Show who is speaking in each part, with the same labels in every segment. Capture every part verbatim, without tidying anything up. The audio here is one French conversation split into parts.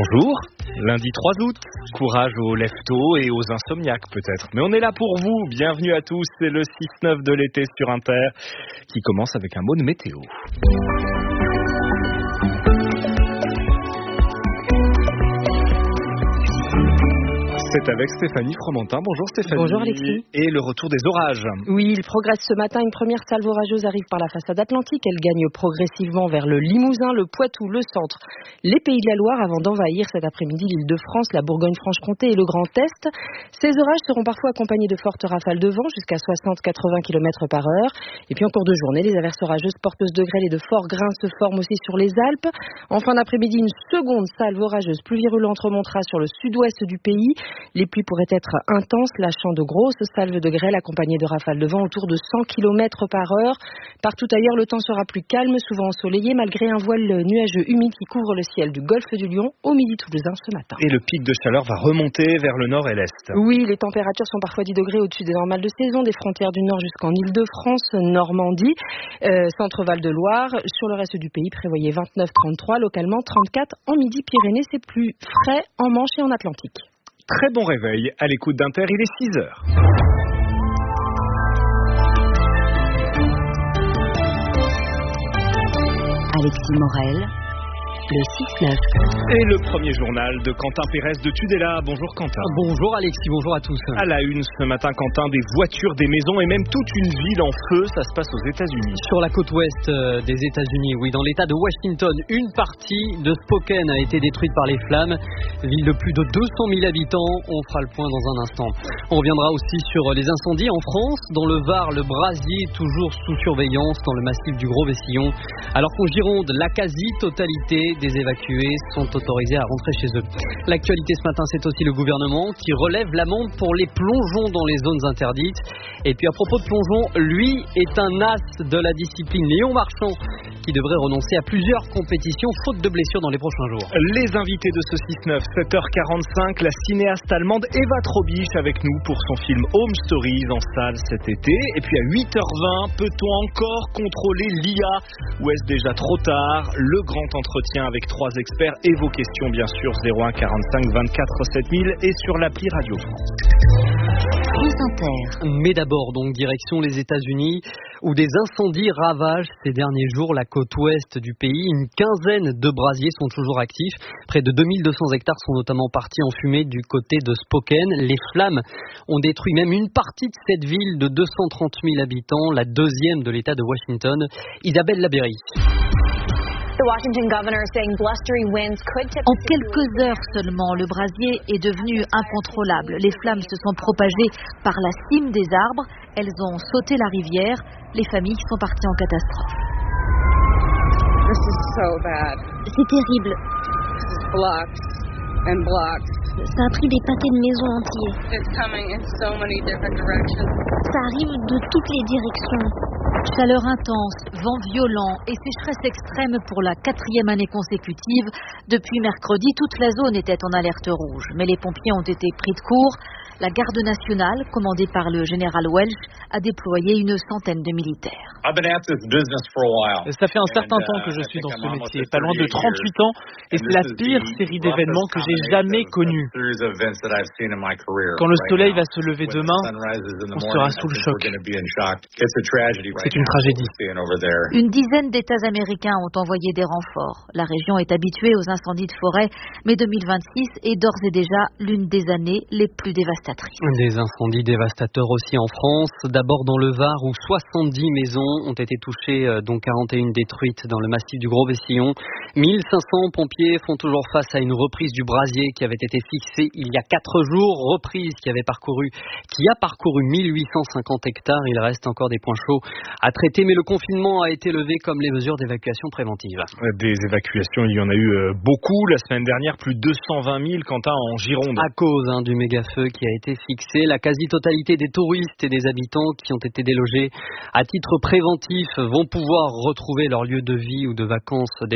Speaker 1: Bonjour, lundi trois août, courage aux lève-tôt et aux insomniaques peut-être. Mais on est là pour vous, bienvenue à tous, c'est le six neuf de l'été sur Inter qui commence avec un mot de météo. C'est avec Stéphanie Fromentin. Bonjour Stéphanie.
Speaker 2: Bonjour Alexis.
Speaker 1: Et le retour des orages.
Speaker 2: Oui, il progresse ce matin. Une première salve orageuse arrive par la façade atlantique. Elle gagne progressivement vers le Limousin, le Poitou, le centre, les Pays de la Loire avant d'envahir cet après-midi l'Île-de-France, la Bourgogne-Franche-Comté et le Grand Est. Ces orages seront parfois accompagnés de fortes rafales de vent jusqu'à soixante à quatre-vingts kilomètres par heure. Et puis en cours de journée, les averses orageuses porteuses de grêle et de forts grains se forment aussi sur les Alpes. En fin d'après-midi, une seconde salve orageuse plus virulente remontera sur le sud-ouest du pays. Les pluies pourraient être intenses, lâchant de grosses salves de grêle accompagnées de rafales de vent autour de cent kilomètres par heure. Partout ailleurs, le temps sera plus calme, souvent ensoleillé, malgré un voile nuageux humide qui couvre le ciel du golfe du Lion au midi toulousain ce matin.
Speaker 1: Et le pic de chaleur va remonter vers le nord et l'est.
Speaker 2: Oui, les températures sont parfois dix degrés au-dessus des normales de saison, des frontières du nord jusqu'en Île-de-France, Normandie, euh, Centre-Val de Loire. Sur le reste du pays, prévoyez vingt-neuf à trente-trois, localement trente-quatre en Midi-Pyrénées. C'est plus frais en Manche et en Atlantique.
Speaker 1: Très bon réveil, à l'écoute d'Inter, il est six heures.
Speaker 3: Alexis Morel, le six neuf.
Speaker 1: Et le premier journal de Quentin Pérez de Tudela. Bonjour Quentin.
Speaker 4: Bonjour Alexis, bonjour à tous.
Speaker 1: À la une ce matin, Quentin, des voitures, des maisons et même toute une ville en feu, ça se passe aux États-Unis.
Speaker 4: Sur la côte ouest des États-Unis, oui, dans l'état de Washington, une partie de Spokane a été détruite par les flammes. Ville de plus de deux cent mille habitants, on fera le point dans un instant. On reviendra aussi sur les incendies en France, dans le Var, le brasier toujours sous surveillance dans le massif du Gros Vessillon. Alors qu'en Gironde, la quasi-totalité des évacués sont autorisés à rentrer chez eux. L'actualité ce matin, c'est aussi le gouvernement qui relève l'amende pour les plongeons dans les zones interdites. Et puis à propos de plongeons, lui est un as de la discipline, Léon Marchand, qui devrait renoncer à plusieurs compétitions faute de blessures dans les prochains jours.
Speaker 1: Les invités de ce six neuf, sept heures quarante-cinq, la cinéaste allemande Eva Trobisch avec nous pour son film Home Stories en salle cet été. Et puis à huit heures vingt, peut-on encore contrôler l'I A ou est-ce déjà trop tard? Le grand entretien avec trois experts et vos questions bien sûr, zéro un quarante-cinq vingt-quatre sept mille et sur l'appli Radio France.
Speaker 4: Mais d'abord, donc, direction les États-Unis, où des incendies ravagent ces derniers jours la côte ouest du pays. Une quinzaine de brasiers sont toujours actifs. Près de deux mille deux cents hectares sont notamment partis en fumée du côté de Spokane. Les flammes ont détruit même une partie de cette ville de deux cent trente mille habitants, la deuxième de l'État de Washington. Isabelle Labéry.
Speaker 3: En quelques heures seulement, le brasier est devenu incontrôlable. Les flammes se sont propagées par la cime des arbres. Elles ont sauté la rivière. Les familles sont parties en catastrophe.
Speaker 5: C'est terrible. Ça a pris des pâtés de maisons entiers. Ça arrive de toutes les directions.
Speaker 3: Chaleur intense, vent violent et sécheresse extrême pour la quatrième année consécutive. Depuis mercredi, toute la zone était en alerte rouge. Mais les pompiers ont été pris de court. La garde nationale, commandée par le général Welch, a déployé une centaine de militaires.
Speaker 6: Ça fait un certain temps que je suis dans ce métier, pas loin de trente-huit ans, et c'est la pire série d'événements que j'ai jamais connue. Quand le soleil va se lever demain, on sera sous le choc. C'est une tragédie.
Speaker 3: Une dizaine d'États américains ont envoyé des renforts. La région est habituée aux incendies de forêt, mais deux mille vingt-six est d'ores et déjà l'une des années les plus dévastatrices.
Speaker 4: Des incendies dévastateurs aussi en France. D'abord dans le Var où soixante-dix maisons ont été touchées, dont quarante et une détruites dans le massif du Gros Vessillon. mille cinq cents pompiers font toujours face à une reprise du brasier qui avait été fixée il y a quatre jours. Reprise qui avait parcouru, qui a parcouru mille huit cent cinquante hectares. Il reste encore des points chauds à traiter, mais le confinement a été levé comme les mesures d'évacuation préventive.
Speaker 1: Des évacuations, il y en a eu beaucoup. La semaine dernière, plus de deux cent vingt mille, Quentin, en Gironde.
Speaker 4: À cause hein, du méga-feu qui a été fixé, la quasi-totalité des touristes et des habitants qui ont été délogés à titre préventif vont pouvoir retrouver leur lieu de vie ou de vacances détruit par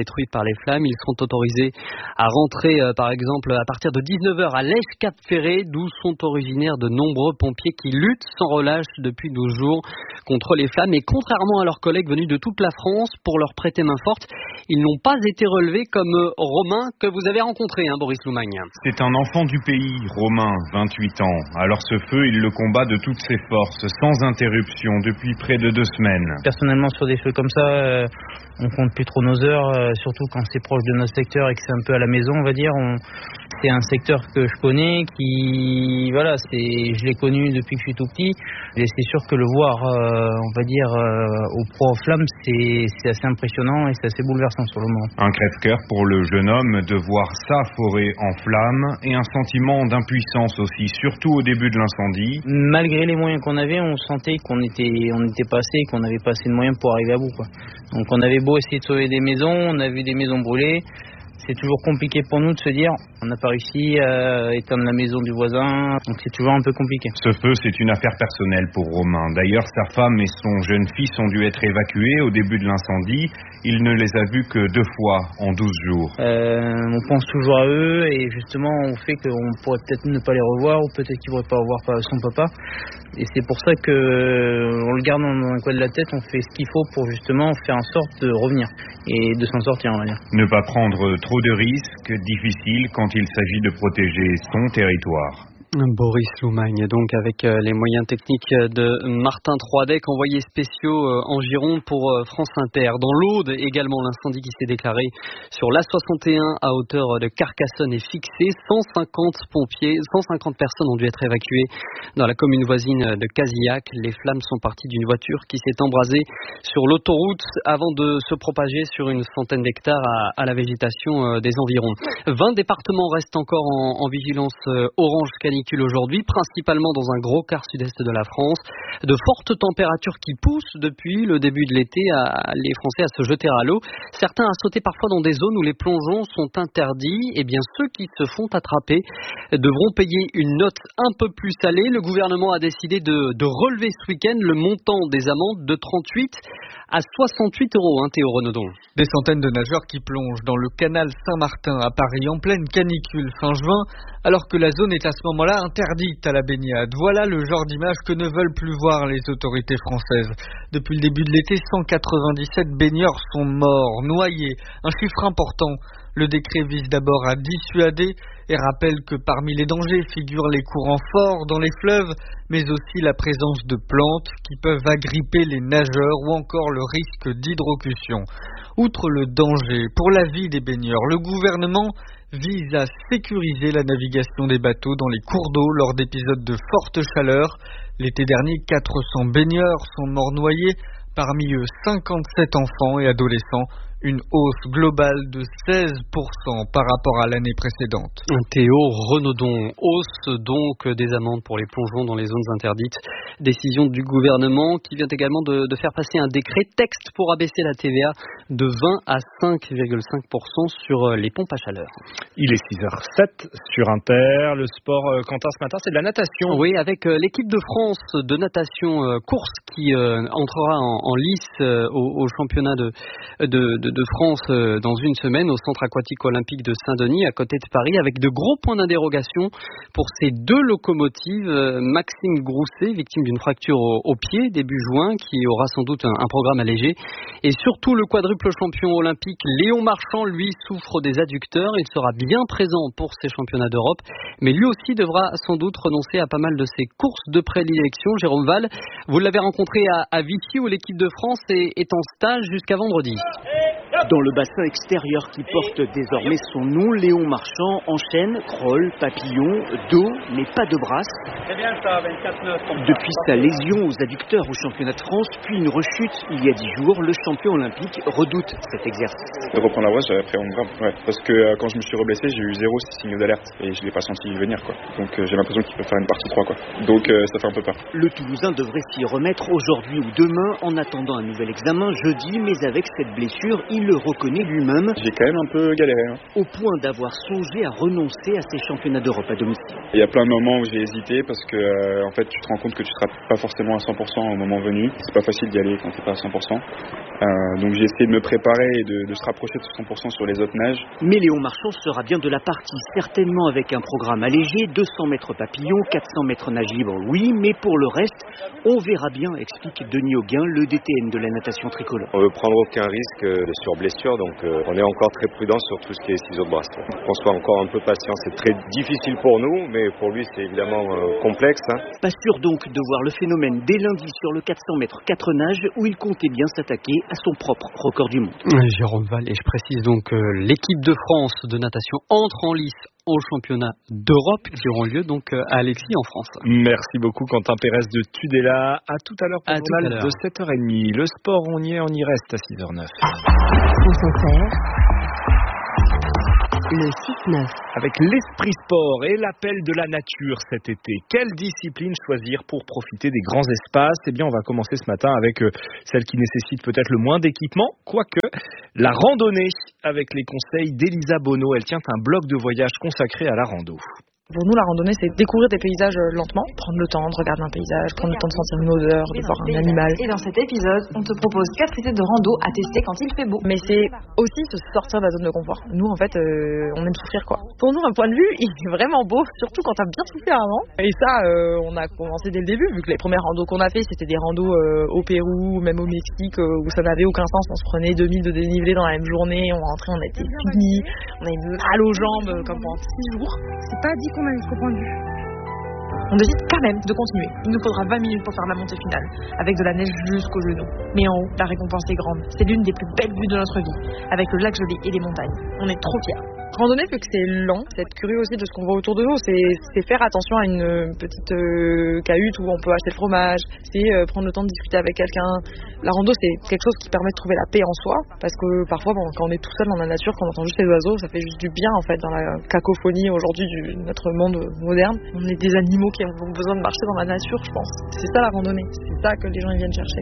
Speaker 4: les flammes. Ils seront autorisés à rentrer, euh, par exemple, à partir de dix-neuf heures à Lège-Cap-Ferré, d'où sont originaires de nombreux pompiers qui luttent sans relâche depuis douze jours contre les flammes. Et contrairement à leurs collègues venus de toute la France pour leur prêter main forte, ils n'ont pas été relevés comme Romain que vous avez rencontré, hein, Boris Loumagne.
Speaker 7: C'est un enfant du pays, Romain, vingt-huit ans. Alors ce feu, il le combat de toutes ses forces, sans interruption, depuis près de deux semaines.
Speaker 8: Personnellement, sur des feux comme ça, euh, on compte plus trop nos heures, euh, surtout quand c'est proche de notre secteur et que c'est un peu à la maison, on va dire. On... C'est un secteur que je connais, qui, voilà, c'est, je l'ai connu depuis que je suis tout petit. Et c'est sûr que le voir, euh, on va dire, euh, au pro en flammes, c'est, c'est assez impressionnant et c'est assez bouleversant sur le moment.
Speaker 7: Un crève-cœur pour le jeune homme de voir sa forêt en flammes et un sentiment d'impuissance aussi, surtout au début de l'incendie.
Speaker 8: Malgré les moyens qu'on avait, on sentait qu'on était, on était pas assez, qu'on n'avait pas assez de moyens pour arriver à bout, quoi. Donc on avait beau essayer de sauver des maisons, on a vu des maisons brûler. C'est toujours compliqué pour nous de se dire on n'a pas réussi à éteindre la maison du voisin, donc c'est toujours un peu compliqué.
Speaker 7: Ce feu, c'est une affaire personnelle pour Romain. D'ailleurs, sa femme et son jeune fils ont dû être évacués au début de l'incendie. Il ne les a vus que deux fois en douze jours.
Speaker 8: Euh, on pense toujours à eux et justement au fait qu'on pourrait peut-être ne pas les revoir ou peut-être qu'ils ne pourraient pas revoir son papa. Et c'est pour ça qu'on le garde dans un coin de la tête, on fait ce qu'il faut pour justement faire en sorte de revenir et de s'en sortir, on va dire.
Speaker 7: Ne pas prendre trop de risques, difficile quand il s'agit de protéger son territoire.
Speaker 4: Boris Loumagne, donc avec les moyens techniques de Martin Troidec, envoyé spéciaux en Gironde pour France Inter. Dans l'Aude, également, l'incendie qui s'est déclaré sur l'A soixante et un à hauteur de Carcassonne est fixé. cent cinquante pompiers, cent cinquante personnes ont dû être évacuées dans la commune voisine de Casillac. Les flammes sont parties d'une voiture qui s'est embrasée sur l'autoroute avant de se propager sur une centaine d'hectares à, à la végétation des environs. vingt départements restent encore en, en vigilance orange canicule aujourd'hui, principalement dans un gros quart sud-est de la France. De fortes températures qui poussent depuis le début de l'été à les Français à se jeter à l'eau. Certains à sauter parfois dans des zones où les plongeons sont interdits. Et bien ceux qui se font attraper devront payer une note un peu plus salée. Le gouvernement a décidé de, de relever ce week-end le montant des amendes de trente-huit à soixante-huit euros, hein, Théo Renaudon.
Speaker 9: Des centaines de nageurs qui plongent dans le canal Saint-Martin à Paris en pleine canicule fin juin, alors que la zone est à ce moment-là interdite à la baignade. Voilà le genre d'image que ne veulent plus voir les autorités françaises. Depuis le début de l'été, cent quatre-vingt-dix-sept baigneurs sont morts, noyés, un chiffre important. Le décret vise d'abord à dissuader et rappelle que parmi les dangers figurent les courants forts dans les fleuves, mais aussi la présence de plantes qui peuvent agripper les nageurs ou encore le risque d'hydrocution. Outre le danger pour la vie des baigneurs, le gouvernement vise à sécuriser la navigation des bateaux dans les cours d'eau lors d'épisodes de forte chaleur. L'été dernier, quatre cents baigneurs sont morts noyés, parmi eux cinquante-sept enfants et adolescents. Une hausse globale de seize pour cent par rapport à l'année précédente.
Speaker 4: Théo Renaudon, hausse donc des amendes pour les plongeons dans les zones interdites. Décision du gouvernement qui vient également de, de faire passer un décret texte pour abaisser la T V A de vingt à cinq virgule cinq pour cent sur les pompes à chaleur.
Speaker 1: Il est six heures sept sur Inter. Le sport, Quentin, ce matin, c'est de la natation.
Speaker 4: Oui, avec l'équipe de France de natation course qui entrera en, en lice au, au championnat de, de, de de France dans une semaine au centre aquatique olympique de Saint-Denis à côté de Paris avec de gros points d'interrogation pour ces deux locomotives. Maxime Grousset, victime d'une fracture au, au pied début juin, qui aura sans doute un, un programme allégé, et surtout le quadruple champion olympique Léon Marchand, lui souffre des adducteurs. Il sera bien présent pour ces championnats d'Europe, mais lui aussi devra sans doute renoncer à pas mal de ses courses de prédilection. Jérôme Val, vous l'avez rencontré à, à Vichy où l'équipe de France est, est en stage jusqu'à vendredi.
Speaker 10: Dans le bassin extérieur qui porte désormais son nom, Léon Marchand enchaîne crawl, papillon, dos, mais pas de brasse. Depuis sa lésion aux adducteurs au championnat de France, puis une rechute il y a dix jours, le champion olympique redoute cet exercice.
Speaker 11: De reprendre la voie, j'avais appréhende grave, ouais. Parce que euh, quand je me suis reblessé, j'ai eu zéro signe d'alerte et je l'ai pas senti venir, quoi. Donc euh, j'ai l'impression qu'il peut faire une partie trois, quoi. Donc euh, ça fait un peu peur.
Speaker 10: Le Toulousain devrait s'y remettre aujourd'hui ou demain en attendant un nouvel examen jeudi, mais avec cette blessure, il le reconnaît lui-même.
Speaker 11: J'ai quand même un peu galéré. Hein.
Speaker 10: Au point d'avoir songé à renoncer à ses championnats d'Europe à domicile.
Speaker 11: Il y a plein de moments où j'ai hésité parce que euh, en fait tu te rends compte que tu seras pas forcément à cent pour cent au moment venu. C'est pas facile d'y aller quand t'es pas à cent pour cent. Euh, donc j'ai essayé de me préparer et de, de se rapprocher de cent pour cent sur les autres nages.
Speaker 10: Mais Léon Marchand sera bien de la partie, certainement avec un programme allégé, deux cents mètres papillon, quatre cents mètres nage libre, oui, mais pour le reste, on verra bien, explique Denis Auguin, le D T N de la natation tricolore.
Speaker 12: On ne veut prendre aucun risque sur blessure, donc euh, on est encore très prudent sur tout ce qui est ciseaux de bracelet. On soit encore un peu patient, c'est très difficile pour nous, mais pour lui c'est évidemment euh, complexe. Hein.
Speaker 10: Pas sûr donc de voir le phénomène dès lundi sur le quatre cents mètres quatre nages, où il comptait bien s'attaquer à son propre record du monde.
Speaker 4: Jérôme Val, et je précise donc que l'équipe de France de natation entre en lice au championnat d'Europe qui auront lieu donc à Alexis en France.
Speaker 1: Merci beaucoup Quentin Pérez de Tudela. À tout à l'heure pour le journal de sept heures trente. Le sport, on y est, on y reste à six heures zéro neuf.
Speaker 13: Le six neuf.
Speaker 1: Avec l'esprit sport et l'appel de la nature cet été, quelle discipline choisir pour profiter des grands espaces ? Eh bien, on va commencer ce matin avec celle qui nécessite peut-être le moins d'équipement, quoique la randonnée, avec les conseils d'Elisa Bonneau. Elle tient un blog de voyage consacré à la rando.
Speaker 14: Pour nous, la randonnée, c'est découvrir des paysages lentement, prendre le temps de regarder un paysage, prendre le temps de sentir une odeur, de voir un animal.
Speaker 15: Et dans cet épisode, on te propose quatre idées de rando à tester quand il fait beau.
Speaker 14: Mais c'est aussi se sortir de la zone de confort. Nous, en fait, euh, on aime souffrir, quoi. Pour nous, un point de vue, il est vraiment beau, surtout quand t'as bien soufflé avant. Et ça, euh, on a commencé dès le début, vu que les premières randos qu'on a fait, c'était des randos euh, au Pérou, même au Mexique, euh, où ça n'avait aucun sens. On se prenait deux mille de dénivelé dans la même journée, on rentrait, on était finis, on avait mal aux jambes, euh, comme pendant six jours.
Speaker 15: C'est pas dit qu'on a jusqu'au point de vue.
Speaker 14: On décide quand même de continuer. Il nous faudra vingt minutes pour faire la montée finale, avec de la neige jusqu'aux genoux. Mais en haut, la récompense est grande. C'est l'une des plus belles vues de notre vie, avec le lac gelé et les montagnes. On est trop fiers. Randonnée, vu que c'est lent, c'est être curieux aussi de ce qu'on voit autour de nous, c'est, c'est faire attention à une petite euh, cahute où on peut acheter le fromage, c'est euh, prendre le temps de discuter avec quelqu'un. La rando, c'est quelque chose qui permet de trouver la paix en soi, parce que parfois, bon, quand on est tout seul dans la nature, quand on entend juste les oiseaux, ça fait juste du bien en fait dans la cacophonie aujourd'hui de notre monde moderne. On est des animaux qui ont besoin de marcher dans la nature, je pense. C'est ça la randonnée, c'est ça que les gens ils viennent chercher.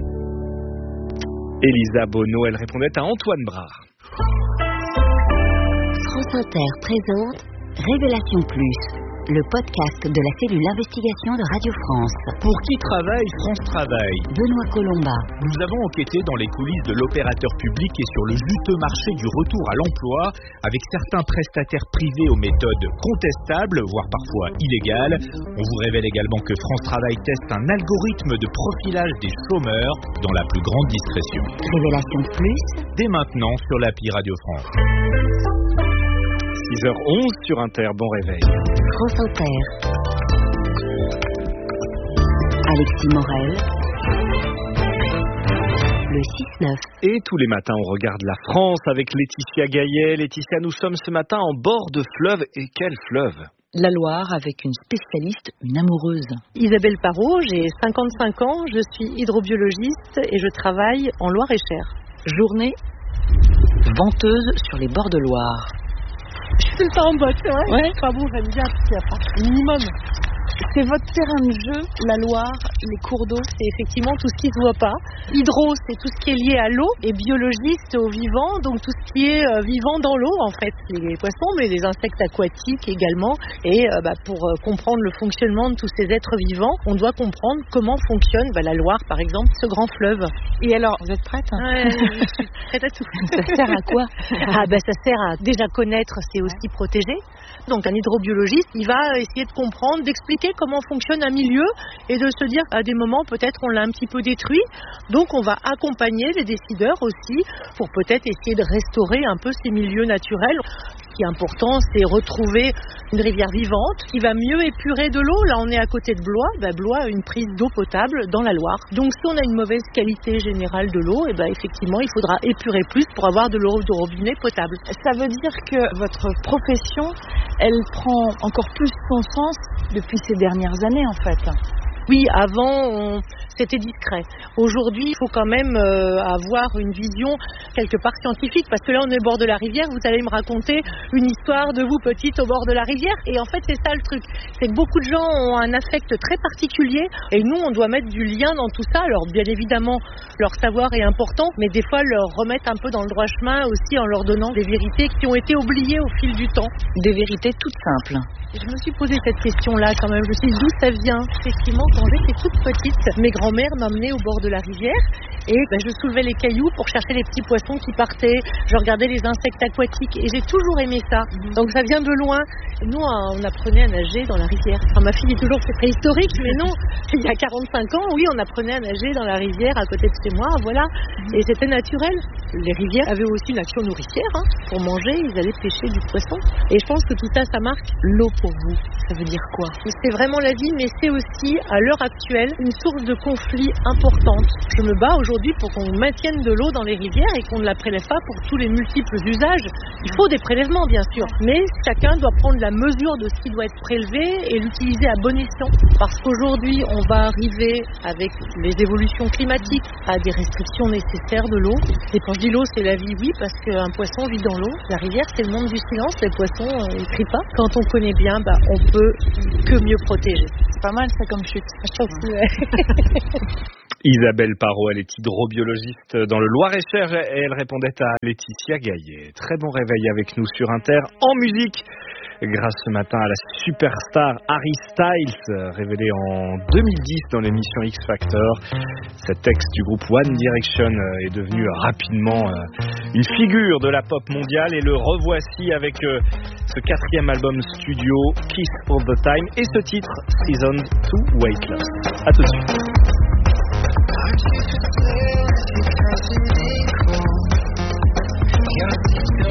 Speaker 1: Elisa Bonneau, elle répondait à Antoine Brard.
Speaker 13: France Inter présente Révélation Plus, le podcast de la cellule d'investigation de Radio France.
Speaker 16: Pour qui travaille France Travail ?
Speaker 13: Benoît Colomba.
Speaker 16: Nous avons enquêté dans les coulisses de l'opérateur public et sur le juteux marché du retour à l'emploi, avec certains prestataires privés aux méthodes contestables, voire parfois illégales. On vous révèle également que France Travail teste un algorithme de profilage des chômeurs dans la plus grande discrétion.
Speaker 13: Révélation Plus,
Speaker 16: dès maintenant sur l'appli Radio France.
Speaker 1: six heures onze sur Inter, bon réveil.
Speaker 13: France Inter. Alexis Morel. Le six neuf.
Speaker 1: Et tous les matins, on regarde la France avec Laetitia Gaillet. Laetitia, nous sommes ce matin en bord de fleuve. Et quel fleuve ?
Speaker 2: La Loire avec une spécialiste, une amoureuse.
Speaker 17: Isabelle Parot, j'ai cinquante-cinq ans, je suis hydrobiologiste et je travaille en Loire-et-Cher.
Speaker 2: Journée venteuse sur les bords de Loire.
Speaker 17: Je suis tout le temps en botte, c'est vrai ?
Speaker 2: Ouais.
Speaker 17: Pas bon, j'aime bien, parce qu'il y a pas minimum. C'est votre terrain de jeu, la Loire, les cours d'eau, c'est effectivement tout ce qui ne se voit pas. Hydro, c'est tout ce qui est lié à l'eau, et biologie, c'est au vivant, donc tout ce qui est euh, vivant dans l'eau, en fait. Les poissons, mais les insectes aquatiques également. Et euh, bah, pour euh, comprendre le fonctionnement de tous ces êtres vivants, on doit comprendre comment fonctionne bah, la Loire, par exemple, ce grand fleuve.
Speaker 2: Et alors, vous êtes prête ?
Speaker 17: Ouais, je suis prête à tout.
Speaker 2: Ça sert à quoi ?
Speaker 17: Ah bah ça sert à déjà connaître, c'est aussi protéger. Donc un hydrobiologiste, il va essayer de comprendre, d'expliquer comment fonctionne un milieu et de se dire à des moments peut-être on l'a un petit peu détruit. Donc on va accompagner les décideurs aussi pour peut-être essayer de restaurer un peu ces milieux naturels. Ce qui est important, c'est retrouver une rivière vivante qui va mieux épurer de l'eau. Là, on est à côté de Blois. Bah, Blois a une prise d'eau potable dans la Loire. Donc, si on a une mauvaise qualité générale de l'eau, et bah, effectivement, il faudra épurer plus pour avoir de l'eau de robinet potable.
Speaker 15: Ça veut dire que votre profession, elle prend encore plus son sens depuis ces dernières années, en fait.
Speaker 17: Oui, avant, on... c'était discret. Aujourd'hui, il faut quand même euh, avoir une vision quelque part scientifique, parce que là, on est au bord de la rivière, vous allez me raconter une histoire de vous petite au bord de la rivière, et en fait, c'est ça le truc. C'est que beaucoup de gens ont un affect très particulier, et nous, on doit mettre du lien dans tout ça. Alors, bien évidemment, leur savoir est important, mais des fois, leur remettre un peu dans le droit chemin aussi en leur donnant des vérités qui ont été oubliées au fil du temps.
Speaker 2: Des vérités toutes simples.
Speaker 17: Je me suis posé cette question-là quand même. Je me suis dit d'où ça vient. Effectivement, quand j'étais toute petite, mes grands-mères m'emmenaient au bord de la rivière et ben, je soulevais les cailloux pour chercher les petits poissons qui partaient. Je regardais les insectes aquatiques et j'ai toujours aimé ça. Donc ça vient de loin. Nous, on apprenait à nager dans la rivière. Enfin, ma fille dit toujours que c'est préhistorique, mais non. Il y a quarante-cinq ans, oui, on apprenait à nager dans la rivière à côté de chez moi, voilà. Et c'était naturel. Les rivières avaient aussi une action nourricière. Hein. Pour manger, ils allaient pêcher du poisson. Et je pense que tout ça, ça marque l'eau. Pour vous, ça veut dire quoi? C'est vraiment la vie, mais c'est aussi, à l'heure actuelle, une source de conflit importante. Je me bats aujourd'hui pour qu'on maintienne de l'eau dans les rivières et qu'on ne la prélève pas pour tous les multiples usages. Il faut des prélèvements, bien sûr, mais chacun doit prendre la mesure de ce qui doit être prélevé et l'utiliser à bon escient. Parce qu'aujourd'hui, on va arriver, avec les évolutions climatiques, à des restrictions nécessaires de l'eau. Et quand je dis l'eau, c'est la vie, oui, parce qu'un poisson vit dans l'eau. La rivière, c'est le monde du silence. Les poissons, euh, ils crient pas. Quand on connaît bien, bah, on peut que mieux protéger. C'est pas mal ça comme chute. Je trouve que ouais.
Speaker 1: Isabelle Parot, elle est hydrobiologiste dans le Loir-et-Cher et elle répondait à Laetitia Gaillet. Très bon réveil avec nous sur Inter en musique. Grâce ce matin à la superstar Harry Styles, révélée en deux mille dix dans l'émission X Factor. Cet ex du groupe One Direction est devenu rapidement une figure de la pop mondiale et le revoici avec ce quatrième album studio Kiss for the Time et ce titre Season to Weightless. A tout de suite.